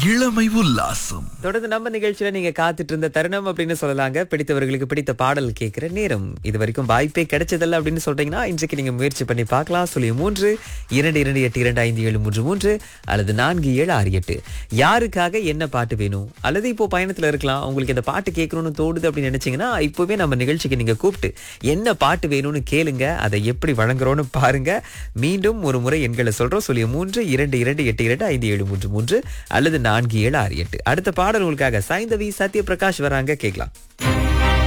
இளமை உல்லாசம். தொடர்ந்து நம்ம நிகழ்ச்சியில நீங்க காத்துட்டு இருந்த தருணம் அப்படின்னு சொல்லலாங்க. பிடித்தவர்களுக்கு பிடித்த பாடல் கேட்கிற நேரம். இது வரைக்கும் வாய்ப்பே கிடைச்சதில்ல அப்படின்னு சொல்றீங்கன்னா இன்றைக்கு நீங்க முயற்சி பண்ணி பார்க்கலாம். 3 அல்லது 4768 யாருக்காக என்ன பாட்டு வேணும், அல்லது இப்போ பயணத்துல இருக்கலாம், உங்களுக்கு இந்த பாட்டு கேட்கணும்னு தோடுது அப்படின்னு நினைச்சீங்கன்னா இப்பவே நம்ம நிகழ்ச்சிக்கு நீங்க கூப்பிட்டு என்ன பாட்டு வேணும்னு கேளுங்க. அதை எப்படி வழங்குறோம்னு பாருங்க. மீண்டும் ஒரு முறை எண்களை சொல்றோம். 3 அல்லது 4768. அடுத்த பாடல் உங்களுக்காக சைந்தவி சத்யபிரகாஷ் வராங்க, கேட்கலாம்.